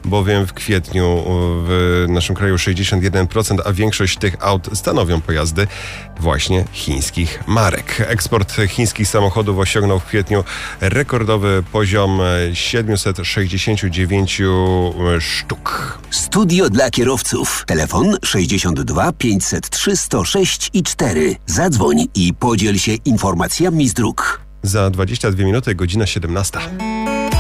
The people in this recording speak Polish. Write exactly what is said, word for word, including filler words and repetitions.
bowiem w kwietniu w naszym kraju sześćdziesiąt jeden procent, a większość tych aut stanowią pojazdy właśnie chińskich marek. Eksport chińskich samochodów osiągnął w kwietniu rekordowy poziom siedemset sześćdziesiąt dziewięć sztuk. Studio dla kierowców. Telefon sześćdziesiąt dwa pięćset trzy sto sześć i cztery. Zadzwoń i podziel się informacjami z dróg. Za dwadzieścia dwie minuty, godzina siedemnasta.